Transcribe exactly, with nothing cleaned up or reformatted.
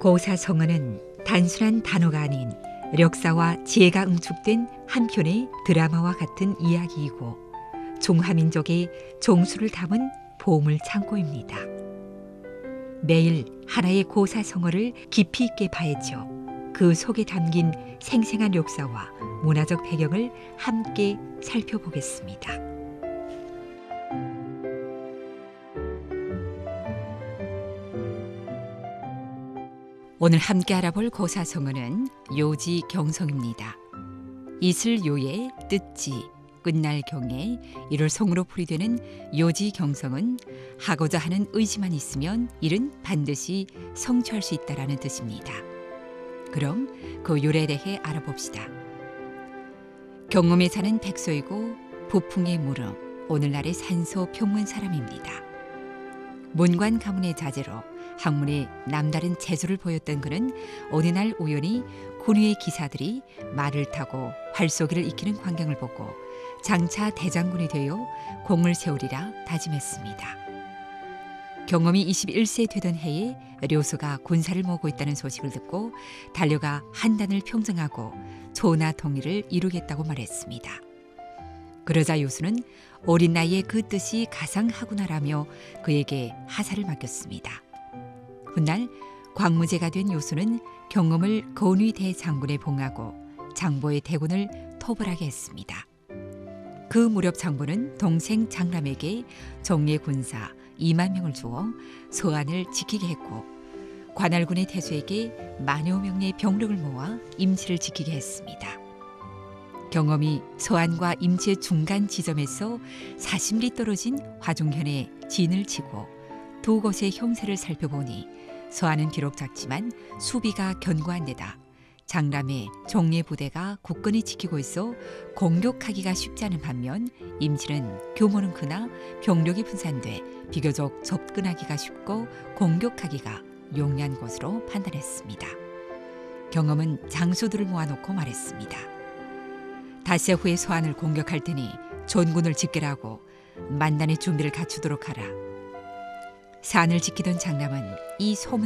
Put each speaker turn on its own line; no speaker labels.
고사성어는 단순한 단어가 아닌 력사와 지혜가 응축된 한편의 드라마와 같은 이야기이고 중화민족의 종수를 담은 보물 창고입니다. 매일 하나의 고사성어를 깊이 있게 봐야죠. 그 속에 담긴 생생한 역사와 문화적 배경을 함께 살펴보겠습니다. 오늘 함께 알아볼 고사성어는 요지경성입니다. 이슬요의 뜻지, 끝날 경에 이를 성으로 풀이되는 요지경성은 하고자 하는 의지만 있으면 일은 반드시 성취할 수 있다는 뜻입니다. 그럼 그 요래에 대해 알아봅시다. 경음에 사는 백소이고 부풍의 무릉, 오늘날의 산소 평문 사람입니다. 문관 가문의 자제로 학문에 남다른 재주를 보였던 그는 어느 날 우연히 군위의 기사들이 말을 타고 활쏘기를 익히는 광경을 보고 장차 대장군이 되어 공을 세우리라 다짐했습니다. 경험이 이십일 세 되던 해에 료수가 군사를 모으고 있다는 소식을 듣고 달려가 한단을 평정하고 조나 통일을 이루겠다고 말했습니다. 그러자 요수는 어린 나이에 그 뜻이 가상하구나라며 그에게 하사를 맡겼습니다. 훗날 광무제가 된 요수는 경험을 건위 대장군에 봉하고 장보의 대군을 토벌하게 했습니다. 그 무렵 장보는 동생 장람에게 정예 군사 이만 명을 주어 서안을 지키게 했고 관할군의 태수에게 만여 명의 병력을 모아 임지를 지키게 했습니다. 경험이 서안과 임지의 중간 지점에서 사십 리 떨어진 화중현에 진을 치고 두 곳의 형세를 살펴보니 서안은 비록 작지만 수비가 견고한 데다 장람의 종예 부대가 굳건히 지키고 있어 공격하기가 쉽지 않은 반면 임지는 규모는 크나 병력이 분산돼 비교적 접근하기가 쉽고 공격하기가 용이한 곳으로 판단했습니다. 경험은 장수들을 모아놓고 말했습니다. 닷새 후에 서안을 공격할 테니 전군을 집결하고 만난의 준비를 갖추도록 하라. 산을 지키던 장람은 이 소문